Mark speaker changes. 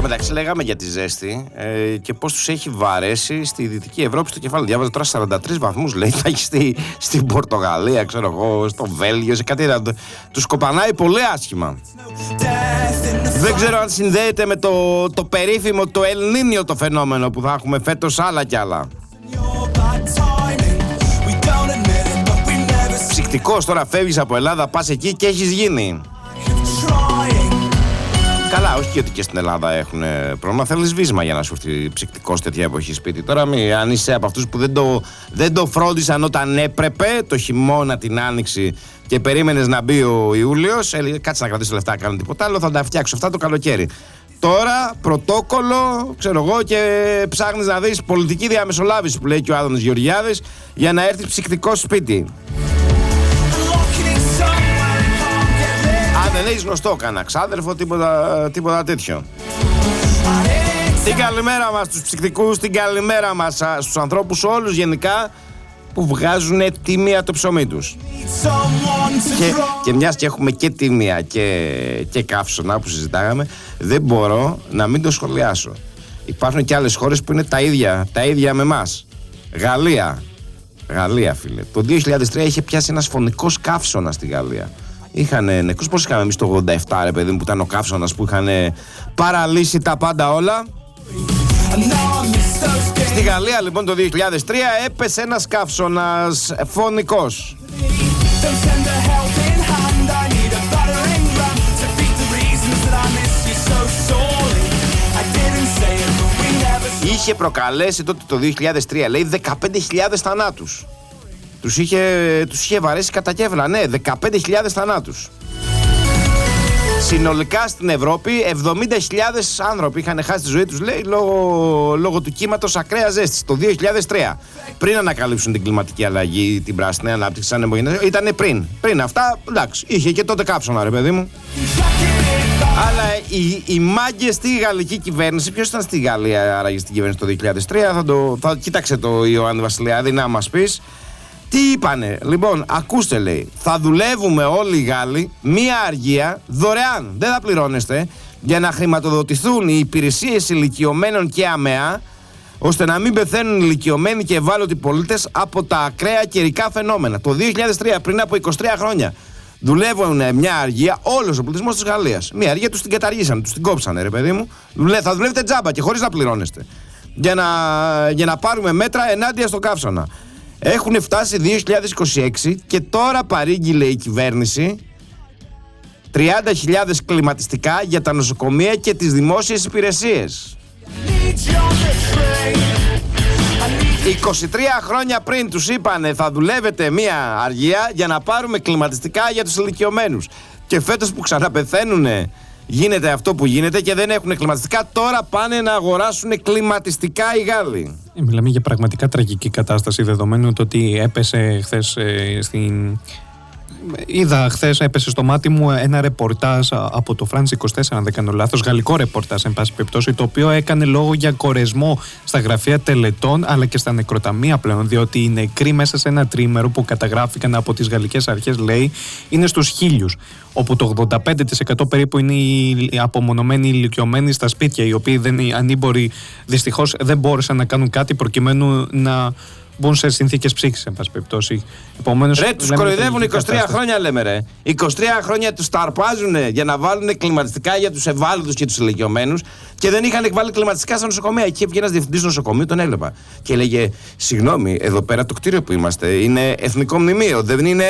Speaker 1: μεταξύ λέγαμε για τη ζέστη και πώς τους έχει βαρέσει στη Δυτική Ευρώπη στο κεφάλι. Διάβαζα τώρα 43 βαθμούς, λέει, θα έχει στην Πορτογαλία, ξέρω εγώ, στο Βέλγιο, σε κάτι. Τους κοπανάει πολύ άσχημα. Δεν ξέρω αν συνδέεται με το περίφημο, το Ελνίνιο το φαινόμενο που θα έχουμε φέτος, άλλα κι άλλα. Ψυκτικός τώρα, φεύγεις από Ελλάδα, πας εκεί και έχεις γίνει. Καλά, όχι γιατί και στην Ελλάδα έχουν πρόβλημα. Θέλεις βίσμα για να σου έρθει ψυκτικός τέτοια εποχή σπίτι. Τώρα, αν είσαι από αυτούς που δεν το φρόντισαν όταν έπρεπε, το χειμώνα, την άνοιξη, και περίμενες να μπει ο Ιούλιος, κάτσε να κρατήσω λεφτά, κάνω τίποτα άλλο, θα τα φτιάξω αυτά το καλοκαίρι. Τώρα, πρωτόκολλο, ξέρω εγώ, και ψάχνεις να δεις πολιτική διαμεσολάβηση που λέει και ο Άδωνης Γεωργιάδης για να έρθει ψυκτικός σπίτι. Αν δεν έχεις γνωστό κανένα ξάδερφο, τίποτα τέτοιο. Την καλημέρα μας στους ψυκτικούς, την καλημέρα μας στους ανθρώπους όλους γενικά που βγάζουν τίμια το ψωμί τους. Και μιας και έχουμε και τίμια και καύσωνα που συζητάγαμε, δεν μπορώ να μην το σχολιάσω. Υπάρχουν και άλλες χώρες που είναι τα ίδια με εμάς. Γαλλία, φίλε. Το 2003 είχε πιάσει ένας φωνικός καύσωνα στη Γαλλία. Είχαν νεκρούς, πώς είχαμε εμείς το 87, ρε παιδί μου, που ήταν ο καύσωνας που είχαν παραλύσει τα πάντα όλα. Στη Γαλλία λοιπόν το 2003 έπεσε ένας καύσωνας φωνικός. Είχε προκαλέσει τότε το 2003, λέει, 15.000 θανάτους. Τους είχε βαρέσει κατά κέφαλα, ναι, 15.000 θανάτους. Συνολικά στην Ευρώπη 70.000 άνθρωποι είχαν χάσει τη ζωή τους, λέει, λόγω του κύματος ακραίας ζέστης το 2003. Πριν ανακαλύψουν την κλιματική αλλαγή, την πράσινη ανάπτυξη, ήτανε πριν αυτά, εντάξει, είχε και τότε κάψωνα, ρε παιδί μου. Αλλά οι μάγκες στη γαλλική κυβέρνηση, ποιος ήταν στη Γαλλία άραγε στην κυβέρνηση το 2003, κοίταξε το Ιωάννη Βασιλιάδη να μας πεις. Τι είπανε, λοιπόν, ακούστε, λέει, θα δουλεύουμε όλοι οι Γάλλοι μία αργία δωρεάν, δεν θα πληρώνεστε, για να χρηματοδοτηθούν οι υπηρεσίες ηλικιωμένων και ΑΜΕΑ, ώστε να μην πεθαίνουν ηλικιωμένοι και ευάλωτοι πολίτες από τα ακραία καιρικά φαινόμενα. Το 2003, πριν από 23 χρόνια, δουλεύουν μια αργία όλος ο πληθυσμός της Γαλλίας. Μια αργία τους την καταργήσανε, τους την κόψανε, ρε παιδί μου. Θα δουλεύετε τζάμπα και χωρίς να πληρώνεστε. Για να πάρουμε μέτρα ενάντια στον καύσωνα. Έχουν φτάσει 2026 και τώρα παρήγγειλε η κυβέρνηση 30.000 κλιματιστικά για τα νοσοκομεία και τις δημόσιες υπηρεσίες. 23 χρόνια πριν τους είπανε θα δουλεύετε μία αργία για να πάρουμε κλιματιστικά για τους ηλικιωμένους. Και φέτος που ξαναπεθαίνουνε γίνεται αυτό που γίνεται και δεν έχουν κλιματιστικά, τώρα πάνε να αγοράσουν κλιματιστικά οι Γάλλοι.
Speaker 2: Μιλάμε για πραγματικά τραγική κατάσταση, δεδομένου το ότι έπεσε χθες Είδα χθες, έπεσε στο μάτι μου ένα ρεπορτάζ από το France 24, αν δεν κάνω λάθος, γαλλικό ρεπορτάζ, εν πάση περιπτώσει, το οποίο έκανε λόγο για κορεσμό στα γραφεία τελετών αλλά και στα νεκροταμεία πλέον, διότι οι νεκροί μέσα σε ένα τρίμερο που καταγράφηκαν από τις γαλλικές αρχές, λέει, είναι στους 1.000, όπου το 85% περίπου είναι οι απομονωμένοι ηλικιωμένοι στα σπίτια, οι οποίοι ανήμποροι δυστυχώς δεν μπόρεσαν να κάνουν κάτι προκειμένου να μπουν σε συνθήκες ψύχης, εν πάση περιπτώσει. Επομένως,
Speaker 1: ρε, τους κοροϊδεύουν 23 χρόνια, λέμε, ρε. 23 χρόνια τους ταρπάζουν για να βάλουν κλιματιστικά για τους ευάλωτους και τους ηλικιωμένους και δεν είχαν βάλει κλιματιστικά στα νοσοκομεία. Εκεί βγήκε ένας διευθυντής νοσοκομείου, τον έβλεπα. Και έλεγε, συγγνώμη, εδώ πέρα το κτίριο που είμαστε είναι εθνικό μνημείο, δεν είναι